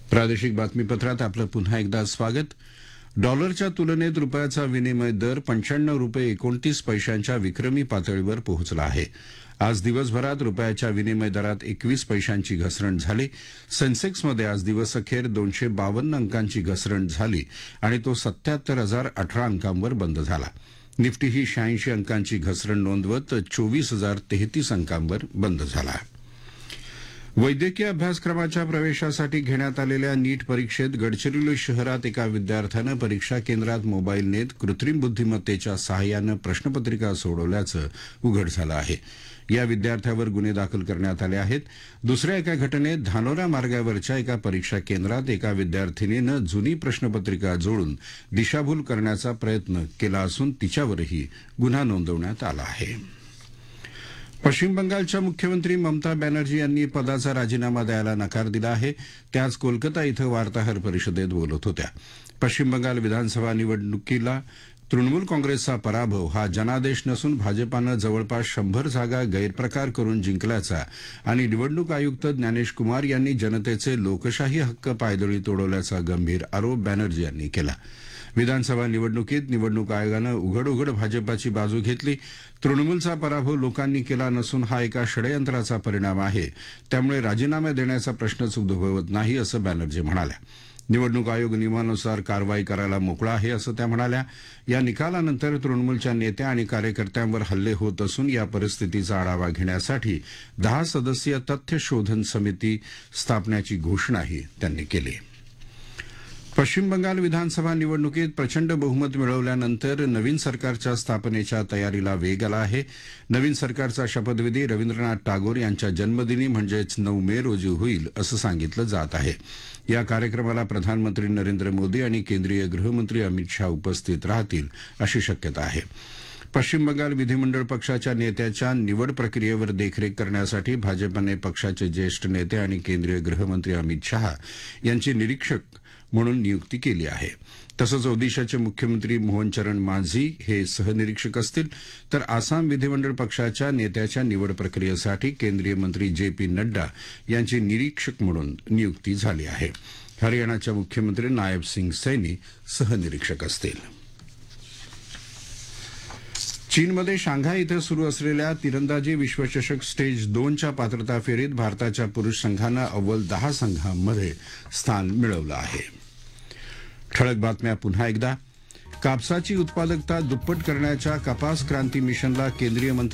प्रादेशिक बातमीपत्रात आपलं पुन्हा एकदा स्वागत. डॉलरच्या तुलनेत रुपयाचा विनिमय दर 95 रुपये 29 पैशांच्या विक्रमी पातळीवर पोहोचला आहे. आज दिवसभरात रुपयाच्या विनिमय दरात 21 पैशांची घसरण झाली. सेन्सेक्समध्ये आज दिवसअखेर 252 अंकांची घसरण झाली आणि तो 77,018 अंकांवर बंद झाला. निफ्टीही 86 अंकांची घसरण नोंदवत 24,033 अंकांवर बंद झाला. वैद्यकीय अभ्यासक्रमाच्या प्रवेशासाठी घेण्यात आलेल्या नीट परीक्षेत गडचिरोली शहरात एका विद्यार्थ्यानं परीक्षा केंद्रात मोबाईल नेत कृत्रिम बुद्धिमत्तेच्या सहाय्यानं प्रश्नपत्रिका सोडवल्याचं उघड झालं आहे. या विद्यार्थ्यावर गुन्हे दाखल करण्यात आले आहेत. दुसऱ्या एका घटनेत धानोरा मार्गावरच्या एका परीक्षा केंद्रात एका विद्यार्थिनीनं जुनी प्रश्नपत्रिका जोडून दिशाभूल करण्याचा प्रयत्न केला असून तिच्यावरही गुन्हा नोंदवण्यात आला आहे. पश्चिम बंगालच्या मुख्यमंत्री ममता बॅनर्जी यांनी पदाचा राजीनामा द्यायला नकार दिला आहे. त्या आज कोलकाता इथं वार्ताहर परिषदेत बोलत होत्या. पश्चिम बंगाल विधानसभा निवडणुकीला तृणमूल काँग्रेसचा पराभव हा जनादेश नसून भाजपानं जवळपास 100 जागा गैरप्रकार करून जिंकल्याचा आणि निवडणूक आयुक्त ज्ञानेश कुमार यांनी जनतेचे लोकशाही हक्क पायदळी तोडवल्याचा गंभीर आरोप बॅनर्जी यांनी केला. विधानसभा निवडणुकीत निवडणूक आयोगानं उघड भाजपाची बाजू घेतली. तृणमूलचा पराभव लोकांनी केला नसून हा एका षडयंत्राचा परिणाम आहे. त्यामुळे राजीनामा देण्याचा प्रश्नच उद्भवत नाही असं बॅनर्जी म्हणाल्या. निवडणूक आयोग नियमानुसार कारवाई करायला मोकळा आहे असं त्या म्हणाल्या. या निकालानंतर तृणमूलच्या नेत्या आणि कार्यकर्त्यांवर हल्ले होत असून या परिस्थितीचा आढावा घेण्यासाठी 10 सदस्यीय तथ्य शोधन समिती स्थापण्याची घोषणाही त्यांनी केली. पश्चिम बंगाल विधानसभा निवडणुकीत प्रचंड बहुमत मिळवल्यानंतर नवीन सरकारच्या स्थापनेच्या तयारीला वेग आला आहे. नवीन सरकारचा शपथविधी रवींद्रनाथ टागोर यांच्या जन्मदिनी म्हणजेच 9 मे रोजी होईल असं सांगितलं जात आहे. या कार्यक्रमाला प्रधानमंत्री नरेंद्र मोदी आणि केंद्रीय गृहमंत्री अमित शाह उपस्थित राहतील अशी शक्यता आहे. पश्चिम बंगाल विधिमंडळ पक्षाच्या नेत्याच्या निवड प्रक्रियेवर देखरेख करण्यासाठी भाजपने पक्षाचे ज्येष्ठ नेते आणि केंद्रीय गृहमंत्री अमित शाह यांची निरीक्षक म्हणून नियुक्ती केली आहे. तसंच ओदिशाचे मुख्यमंत्री मोहन चरण मांझी हे सहनिरीक्षक असतील. तर आसाम विधिमंडळ पक्षाच्या नेत्याच्या निवड प्रक्रियेसाठी केंद्रीय मंत्री JP नड्डा यांची निरीक्षक म्हणून नियुक्ती झाली आहे. हरियाणाच्या मुख्यमंत्री नायब सिंग सैनी सहनिरीक्षक असतील. चीनमध्ये शांघाय इथं सुरू असलेल्या तिरंदाजी विश्वचषक स्टेज 2च्या पात्रता फेरीत भारताच्या पुरुष संघानं अव्वल 10 संघांमध्ये स्थान मिळवलं आहे. ठळक बातम्या पुन्हा एकदा. कापसाची उत्पादकता दुप्पट करण्याच्या कपास क्रांती मिशनला केंद्रीय मंत्री